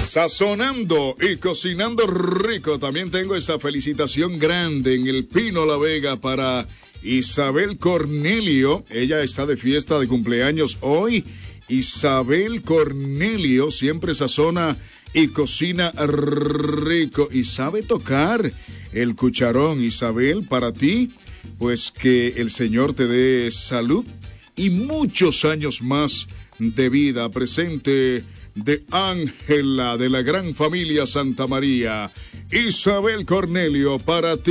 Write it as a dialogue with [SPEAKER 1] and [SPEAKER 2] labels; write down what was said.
[SPEAKER 1] Sazonando y cocinando rico. También tengo esa felicitación grande en el Pino La Vega para Isabel Cornelio. Ella está de fiesta de cumpleaños hoy. Isabel Cornelio siempre sazona y cocina rico y sabe tocar el cucharón. Isabel, para ti, pues que el Señor te dé salud y muchos años más de vida. Presente de Ángela, de la gran familia Santa María. Isabel Cornelio, para ti.